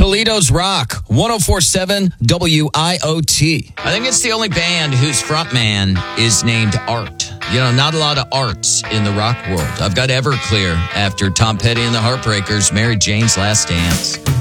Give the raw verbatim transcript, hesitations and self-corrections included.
Toledo's Rock, one oh four point seven W I O T. I think it's the only band whose frontman is named Art. You know, not a lot of arts in the rock world. I've got Everclear after Tom Petty and the Heartbreakers, Mary Jane's Last Dance.